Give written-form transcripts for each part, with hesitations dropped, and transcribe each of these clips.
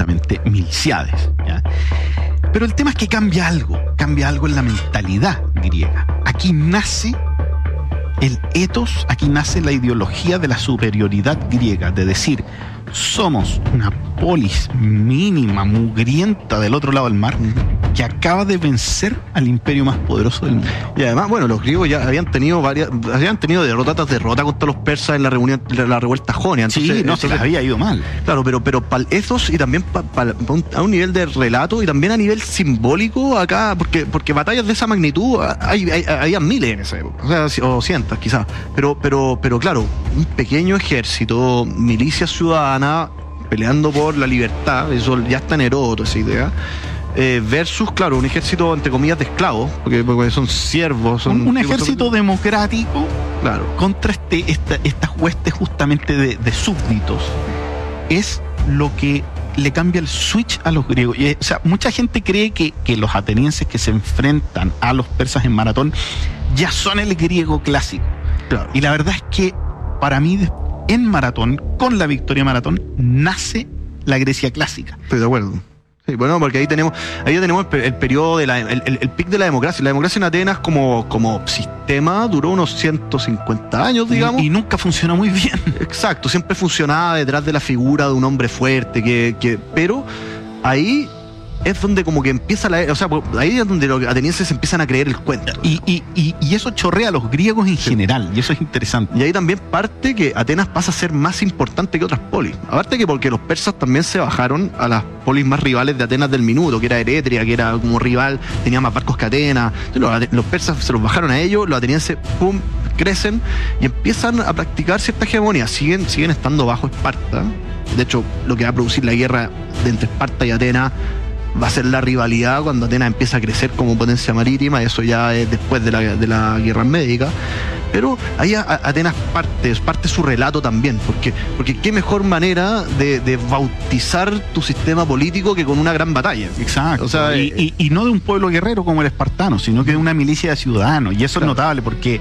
justamente miliciades, ¿ya? Pero el tema es que cambia algo en la mentalidad griega. Aquí nace el ethos, aquí nace la ideología de la superioridad griega, de decir, somos una polis mínima, mugrienta del otro lado del mar, que acaba de vencer al imperio más poderoso del mundo. Y además, bueno, los griegos ya habían tenido derrota tras derrota contra los persas en la revuelta jonia. Entonces, se les había ido mal. Claro, pero para el ethos y también a un nivel de relato y también a nivel simbólico acá, porque batallas de esa magnitud había miles en esa época, o cientos quizás, pero claro, un pequeño ejército, milicia ciudadana peleando por la libertad, eso ya está en Heródoto esa idea, versus, claro, un ejército entre comillas de esclavos, porque son siervos, un ejército democrático, claro, contra estas huestes justamente de súbditos. Es lo que le cambia el switch a los griegos. O sea, mucha gente cree que los atenienses que se enfrentan a los persas en Maratón ya son el griego clásico. Claro. Y la verdad es que para mí en Maratón, con la victoria de Maratón, nace la Grecia clásica. Estoy de acuerdo. Sí, bueno, porque ahí ya tenemos el periodo el pic de la democracia. La democracia en Atenas como sistema duró unos 150 años, digamos. Y nunca funcionó muy bien. Exacto, siempre funcionaba detrás de la figura de un hombre fuerte, pero ahí es donde como que empieza ahí es donde los atenienses empiezan a creer el cuento. Y eso chorrea a los griegos en general, y eso es interesante. Y ahí también parte que Atenas pasa a ser más importante que otras polis. Aparte que porque los persas también se bajaron a las polis más rivales de Atenas del minuto, que era Eretria, que era como rival, tenía más barcos que Atenas. Entonces, los persas se los bajaron a ellos, los atenienses, pum, crecen y empiezan a practicar cierta hegemonía. Siguen estando bajo Esparta. De hecho, lo que va a producir la guerra entre Esparta y Atenas va a ser la rivalidad cuando Atenas empieza a crecer como potencia marítima. Eso ya es después de la guerra médica. Pero ahí Atenas parte su relato también, porque qué mejor manera de bautizar tu sistema político que con una gran batalla. Exacto. O sea, y no de un pueblo guerrero como el espartano, sino que de una milicia de ciudadanos. Y eso, claro, es notable porque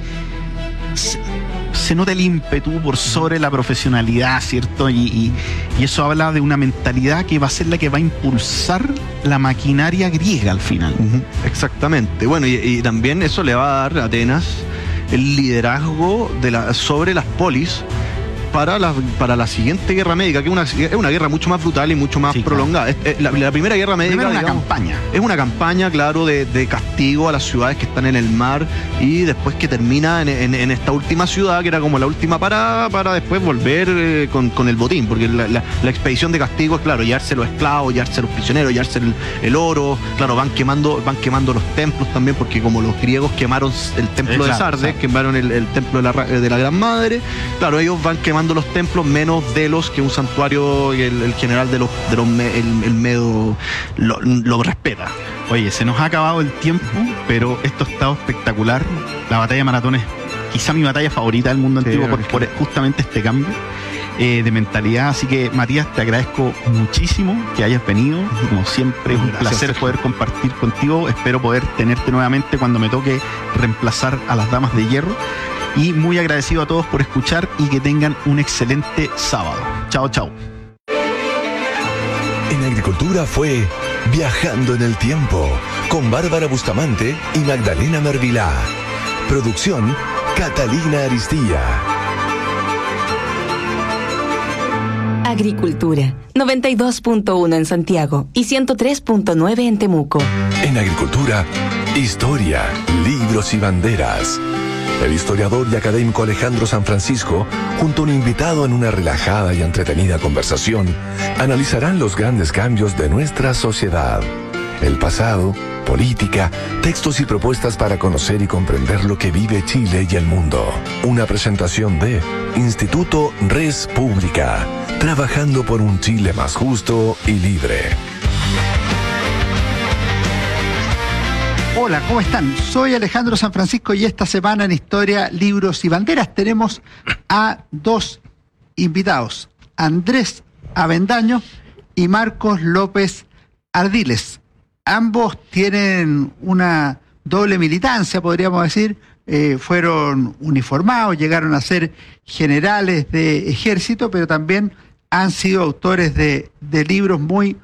se nota el ímpetu por sobre la profesionalidad, ¿cierto? Y eso habla de una mentalidad que va a ser la que va a impulsar la maquinaria griega al final. Exactamente. Bueno, y también eso le va a dar a Atenas el liderazgo sobre las polis para la siguiente guerra médica, que es una guerra mucho más brutal y mucho más prolongada. Claro. La primera guerra médica es una campaña, claro, de castigo a las ciudades que están en el mar, y después que termina en esta última ciudad, que era como la última para después volver con el botín, porque la expedición de castigo es, claro, llevarse los esclavos, llevarse los prisioneros, llevarse el oro. Claro, van quemando los templos también, porque como los griegos quemaron el templo de Sardes, quemaron el templo de la Gran Madre, claro, ellos van quemando los templos, menos Delos, que un santuario, el general el Medo lo respeta. Oye, se nos ha acabado el tiempo, pero esto ha estado espectacular. La batalla de Maratón es quizá mi batalla favorita del mundo antiguo, por justamente este cambio de mentalidad. Así que, Matías, te agradezco muchísimo que hayas venido. Como siempre, es un placer poder compartir contigo. Espero poder tenerte nuevamente cuando me toque reemplazar a las damas de hierro. Y muy agradecido a todos por escuchar, y que tengan un excelente sábado. Chao, chao. En Agricultura fue Viajando en el Tiempo, con Bárbara Bustamante y Magdalena Mervilá. Producción, Catalina Aristía. Agricultura, 92.1 en Santiago y 103.9 en Temuco. En Agricultura, historia, libros y banderas. El historiador y académico Alejandro San Francisco, junto a un invitado en una relajada y entretenida conversación, analizarán los grandes cambios de nuestra sociedad, el pasado, política, textos y propuestas para conocer y comprender lo que vive Chile y el mundo. Una presentación de Instituto Res Pública, trabajando por un Chile más justo y libre. Hola, ¿cómo están? Soy Alejandro San Francisco, y esta semana en Historia, Libros y Banderas tenemos a dos invitados, Andrés Avendaño y Marcos López Ardiles. Ambos tienen una doble militancia, podríamos decir. Fueron uniformados, llegaron a ser generales de ejército, pero también han sido autores de libros muy